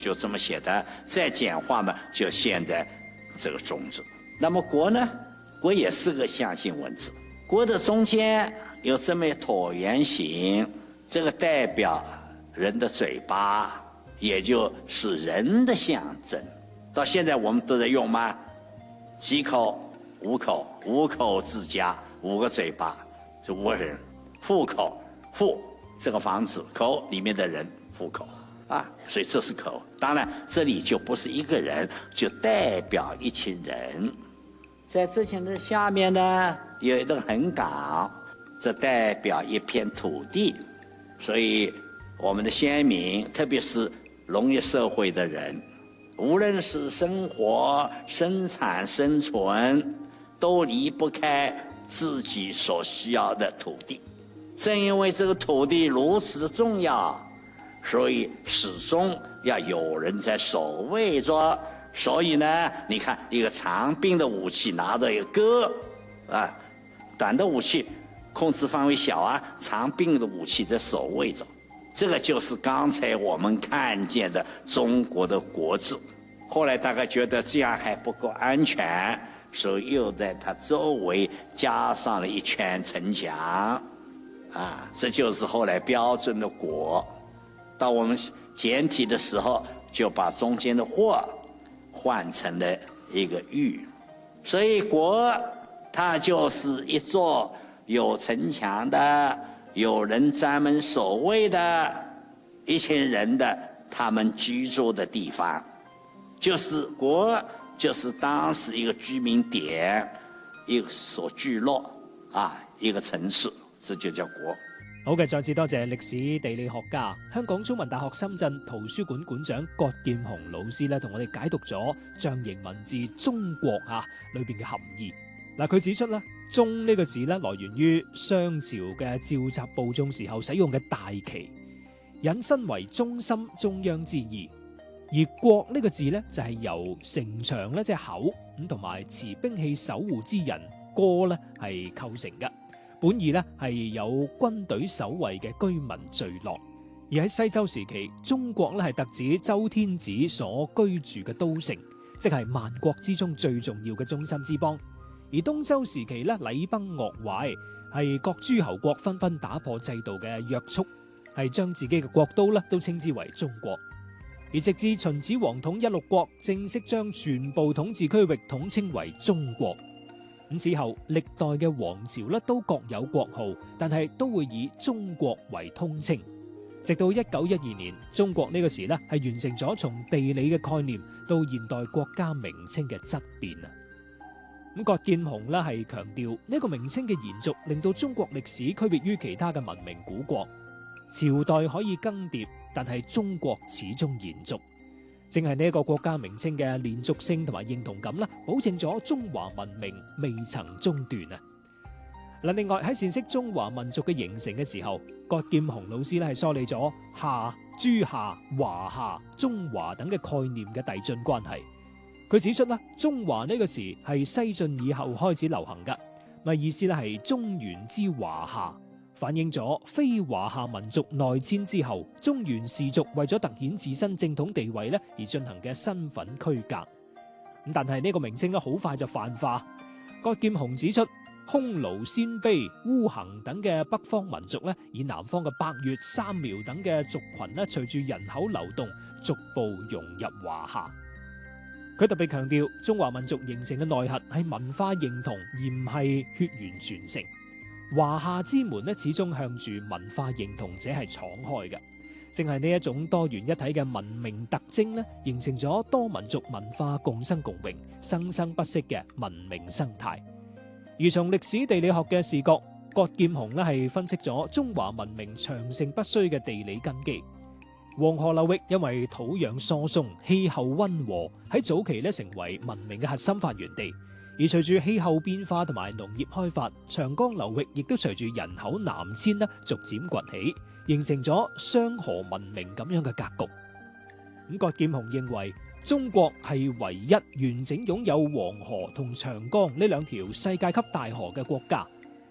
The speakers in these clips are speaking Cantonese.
就这么写的。再简化嘛，就现在这个中字。那么国呢？国也是个象形文字。国的中间有这么椭圆形，这个代表人的嘴巴，也就是人的象征。到现在我们都在用吗？几口？五口，五口之家，5个嘴巴，是5个人。户口，户这个房子，口里面的人，户口啊，所以这是口。当然，这里就不是一个人，就代表一群人。在这群人下面呢，有一个横岗，这代表一片土地。所以，我们的先民，特别是农业社会的人，无论是生活、生产、生存，都离不开自己所需要的土地。正因为这个土地如此的重要，所以始终要有人在守卫着。所以呢，你看一个长柄的武器拿着一个戈，啊，短的武器控制范围小啊，长柄的武器在守卫着。这个就是刚才我们看见的中国的国字。后来大概觉得这样还不够安全，所以又在它周围加上了一圈城墙，啊，这就是后来标准的国。到我们简体的时候，就把中间的或换成了一个玉，所以国它就是一座有城墙的、有人专门守卫的一群人的他们居住的地方，就是国，就是当时一个居民点，一个所聚落啊，一个城市，这就叫国。 好嘅，再次多謝歷史地理學家、香港中文大學深圳圖書館館長葛劍雄老師咧，同我哋解讀咗象形文字中國裏邊嘅含義。嗱，佢指出啦，中呢個字咧來源於商朝嘅召集部眾時候使用嘅大旗，引申為中心、中央之意。而國呢個字咧就係由城牆咧即係口咁同埋持兵器守護之人戈咧係構成嘅。本意咧係有軍隊守衛嘅居民聚落，而喺西周時期，中國咧係特指周天子所居住嘅都城，即係萬國之中最重要嘅中心之邦。而東周時期咧，禮崩樂壞，係各諸侯國紛紛打破制度嘅約束，係將自己嘅國都咧都稱之為中國。而直至秦始皇統一六國，正式將全部統治區域統稱為中國。咁此後，歷代嘅王朝咧都各有國號，但係都會以中國為通稱。直到1912年，中國呢個詞咧係完成咗從地理嘅概念到現代國家名稱嘅質變啊！咁葛劍雄咧係強調呢個名稱嘅延續，令到中國歷史區別於其他嘅文明古國。朝代可以更迭，但係中國始終延續。正係呢一個國家名稱嘅連續性同埋認同感啦，保證咗中華文明未曾中斷啊！嗱，另外喺闡釋中華民族嘅形成嘅時候，葛劍雄老師咧係梳理咗夏、朱夏、華夏、中華等嘅概念嘅遞進關係。佢指出啦，中華呢個詞係西晉以後開始流行㗎，咪意思咧係中原之華夏。反映咗非華夏民族內遷之後，中原氏族為咗突顯自身正統地位咧而進行嘅身份區隔。咁但係呢個名稱咧好快就泛化。葛劍雄指出，匈奴、鮮卑、烏桓等嘅北方民族咧，以南方嘅百越、三苗等嘅族群咧，隨住人口流動，逐步融入華夏。佢特別強調，中華民族形成嘅內核係文化認同，而唔係血緣傳承。華夏之門咧，始終向住文化認同者係敞開嘅，正係呢一種多元一體嘅文明特徵咧，形成咗多民族文化共生共榮、生生不息嘅文明生態。而從歷史地理學嘅視角，葛劍雄咧係分析咗中華文明長盛不衰嘅地理根基。黃河流域因為土壤疏鬆、氣候溫和，喺早期咧成為文明嘅核心發源地。而隨住氣候變化同埋農業開發，長江流域亦都隨住人口南遷逐漸崛起，形成咗雙河文明咁樣嘅格局。咁葛劍雄認為，中國係唯一完整擁有黃河同長江呢兩條世界級大河嘅國家。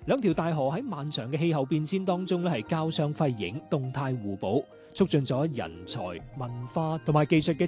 兩條大河喺漫長嘅氣候變遷當中咧，係交相輝映，動態互補，促進咗人才、文化同埋技術嘅